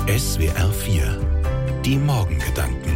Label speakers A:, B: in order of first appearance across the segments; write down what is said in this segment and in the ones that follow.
A: SWR 4 Die Morgengedanken.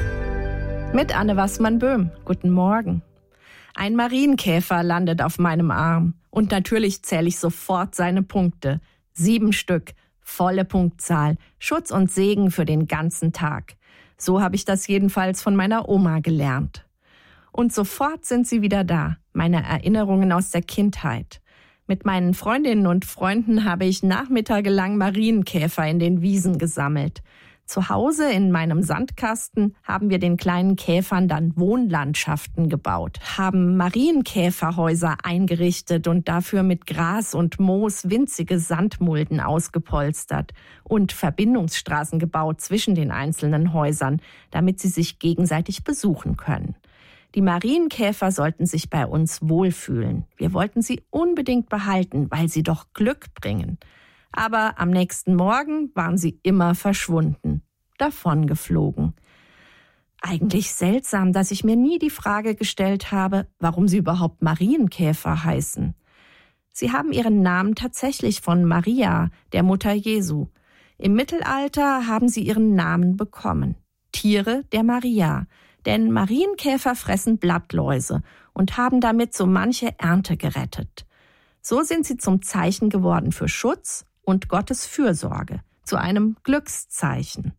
B: Mit Anne Wassmann-Böhm. Guten Morgen. Ein Marienkäfer landet auf meinem Arm. Und natürlich zähle ich sofort seine Punkte. 7 Stück. Volle Punktzahl. Schutz und Segen für den ganzen Tag. So habe ich das jedenfalls von meiner Oma gelernt. Und sofort sind sie wieder da. Meine Erinnerungen aus der Kindheit. Mit meinen Freundinnen und Freunden habe ich nachmittagelang Marienkäfer in den Wiesen gesammelt. Zu Hause in meinem Sandkasten haben wir den kleinen Käfern dann Wohnlandschaften gebaut, haben Marienkäferhäuser eingerichtet und dafür mit Gras und Moos winzige Sandmulden ausgepolstert und Verbindungsstraßen gebaut zwischen den einzelnen Häusern, damit sie sich gegenseitig besuchen können. Die Marienkäfer sollten sich bei uns wohlfühlen. Wir wollten sie unbedingt behalten, weil sie doch Glück bringen. Aber am nächsten Morgen waren sie immer verschwunden, davongeflogen. Eigentlich seltsam, dass ich mir nie die Frage gestellt habe, warum sie überhaupt Marienkäfer heißen. Sie haben ihren Namen tatsächlich von Maria, der Mutter Jesu. Im Mittelalter haben sie ihren Namen bekommen. Tiere der Maria. Denn Marienkäfer fressen Blattläuse und haben damit so manche Ernte gerettet. So sind sie zum Zeichen geworden für Schutz und Gottes Fürsorge, zu einem Glückszeichen.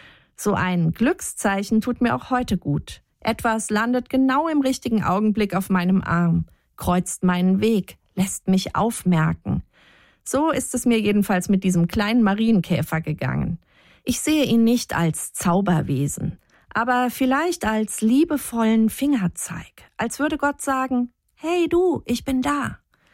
B: So ein Glückszeichen tut mir auch heute gut. Etwas landet genau im richtigen Augenblick auf meinem Arm, kreuzt meinen Weg, lässt mich aufmerken. So ist es mir jedenfalls mit diesem kleinen Marienkäfer gegangen. Ich sehe ihn nicht als Zauberwesen, aber vielleicht als liebevollen Fingerzeig, als würde Gott sagen, hey du, ich bin da.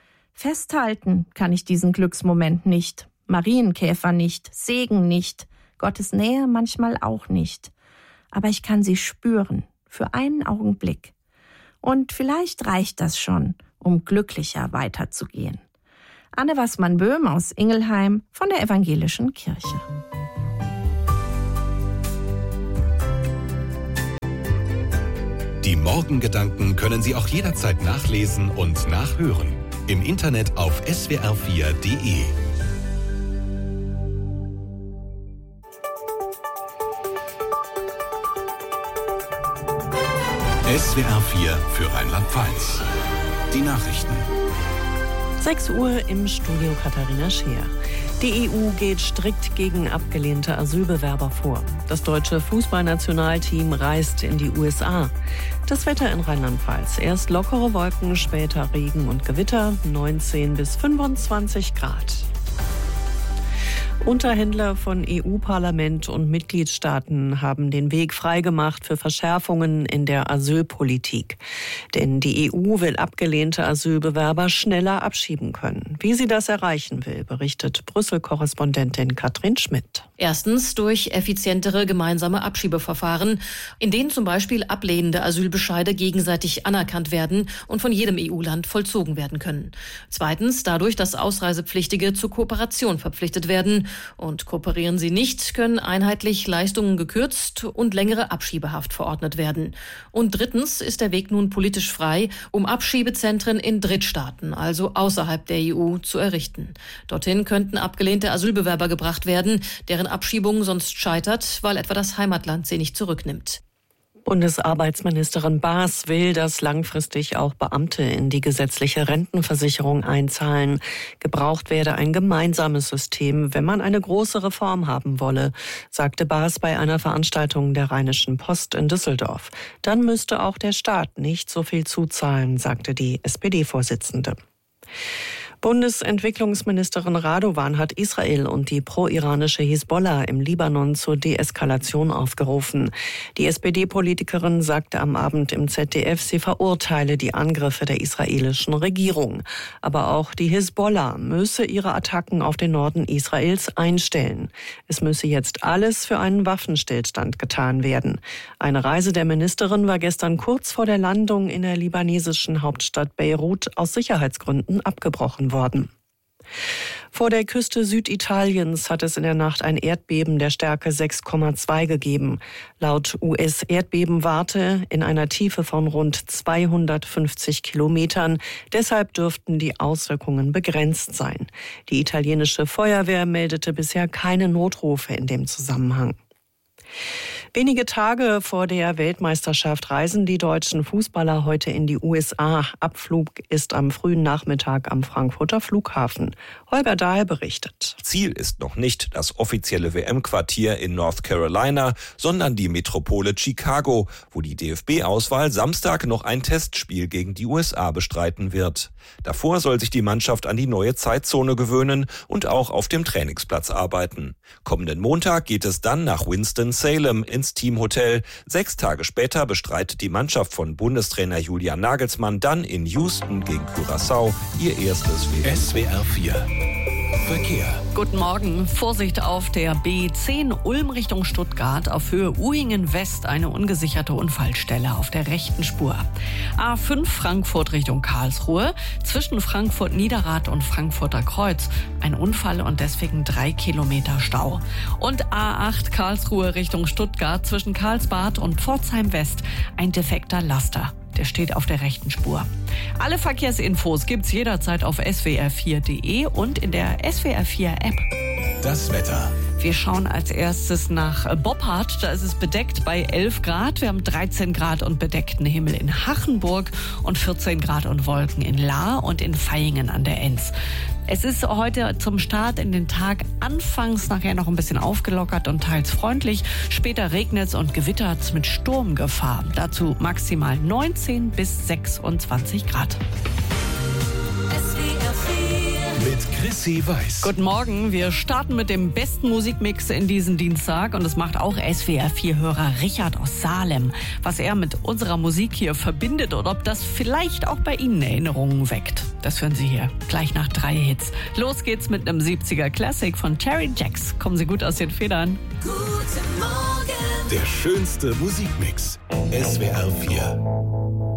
B: Festhalten kann ich diesen Glücksmoment nicht, Marienkäfer nicht, Segen nicht, Gottes Nähe manchmal auch nicht. Aber ich kann sie spüren, für einen Augenblick. Und vielleicht reicht das schon, um glücklicher weiterzugehen. Anne Wassmann-Böhm aus Ingelheim von der Evangelischen Kirche.
A: Die Morgengedanken können Sie auch jederzeit nachlesen und nachhören. Im Internet auf swr4.de. SWR 4 für Rheinland-Pfalz. Die Nachrichten.
C: 6 Uhr im Studio Katharina Scheer. Die EU geht strikt gegen abgelehnte Asylbewerber vor. Das deutsche Fußballnationalteam reist in die USA. Das Wetter in Rheinland-Pfalz. Erst lockere Wolken, später Regen und Gewitter, 19 bis 25 Grad. Unterhändler von EU-Parlament und Mitgliedstaaten haben den Weg freigemacht für Verschärfungen in der Asylpolitik. Denn die EU will abgelehnte Asylbewerber schneller abschieben können. Wie sie das erreichen will, berichtet Brüssel-Korrespondentin Katrin Schmidt.
D: Erstens durch effizientere gemeinsame Abschiebeverfahren, in denen zum Beispiel ablehnende Asylbescheide gegenseitig anerkannt werden und von jedem EU-Land vollzogen werden können. Zweitens dadurch, dass Ausreisepflichtige zur Kooperation verpflichtet werden. Und kooperieren sie nicht, können einheitlich Leistungen gekürzt und längere Abschiebehaft verordnet werden. Und drittens ist der Weg nun politisch frei, um Abschiebezentren in Drittstaaten, also außerhalb der EU, zu errichten. Dorthin könnten abgelehnte Asylbewerber gebracht werden, deren Abschiebung sonst scheitert, weil etwa das Heimatland sie nicht zurücknimmt.
C: Bundesarbeitsministerin Baas will, dass langfristig auch Beamte in die gesetzliche Rentenversicherung einzahlen. Gebraucht werde ein gemeinsames System, wenn man eine große Reform haben wolle, sagte Baas bei einer Veranstaltung der Rheinischen Post in Düsseldorf. Dann müsste auch der Staat nicht so viel zuzahlen, sagte die SPD-Vorsitzende. Bundesentwicklungsministerin Radovan hat Israel und die pro-iranische Hisbollah im Libanon zur Deeskalation aufgerufen. Die SPD-Politikerin sagte am Abend im ZDF, sie verurteile die Angriffe der israelischen Regierung. Aber auch die Hisbollah müsse ihre Attacken auf den Norden Israels einstellen. Es müsse jetzt alles für einen Waffenstillstand getan werden. Eine Reise der Ministerin war gestern kurz vor der Landung in der libanesischen Hauptstadt Beirut aus Sicherheitsgründen abgebrochen worden. Vor der Küste Süditaliens hat es in der Nacht ein Erdbeben der Stärke 6,2 gegeben. Laut US-Erdbebenwarte in einer Tiefe von rund 250 Kilometern. Deshalb dürften die Auswirkungen begrenzt sein. Die italienische Feuerwehr meldete bisher keine Notrufe in dem Zusammenhang. Wenige Tage vor der Weltmeisterschaft reisen die deutschen Fußballer heute in die USA. Abflug ist am frühen Nachmittag am Frankfurter Flughafen. Holger Dahl berichtet.
E: Ziel ist noch nicht das offizielle WM-Quartier in North Carolina, sondern die Metropole Chicago, wo die DFB-Auswahl Samstag noch ein Testspiel gegen die USA bestreiten wird. Davor soll sich die Mannschaft an die neue Zeitzone gewöhnen und auch auf dem Trainingsplatz arbeiten. Kommenden Montag geht es dann nach Winston-Salem ins Teamhotel. 6 Tage später bestreitet die Mannschaft von Bundestrainer Julian Nagelsmann dann in Houston gegen Curaçao ihr erstes WM.
A: SWR 4 Verkehr.
C: Guten Morgen. Vorsicht auf der B10 Ulm Richtung Stuttgart. Auf Höhe Uhingen West eine ungesicherte Unfallstelle auf der rechten Spur. A5 Frankfurt Richtung Karlsruhe. Zwischen Frankfurt Niederrad und Frankfurter Kreuz ein Unfall und deswegen 3 Kilometer Stau. Und A8 Karlsruhe Richtung Stuttgart zwischen Karlsbad und Pforzheim West ein defekter Laster. Der steht auf der rechten Spur. Alle Verkehrsinfos gibt's jederzeit auf swr4.de und in der SWR4-App.
A: Das Wetter.
C: Wir schauen als erstes nach Boppard. Da ist es bedeckt bei 11 Grad. Wir haben 13 Grad und bedeckten Himmel in Hachenburg und 14 Grad und Wolken in Lahr und in Vaihingen an der Enns. Es ist heute zum Start in den Tag anfangs nachher noch ein bisschen aufgelockert und teils freundlich. Später regnet es und gewittert es mit Sturmgefahr. Dazu maximal 19 bis 26 Grad.
A: Mit Chrissy Weiß.
C: Guten Morgen, wir starten mit dem besten Musikmix in diesen Dienstag und das macht auch SWR4-Hörer Richard aus Salem. Was er mit unserer Musik hier verbindet und ob das vielleicht auch bei Ihnen Erinnerungen weckt. Das hören Sie hier gleich nach 3 Hits. Los geht's mit einem 70er Classic von Terry Jacks. Kommen Sie gut aus den Federn.
A: Guten Morgen. Der schönste Musikmix. SWR 4.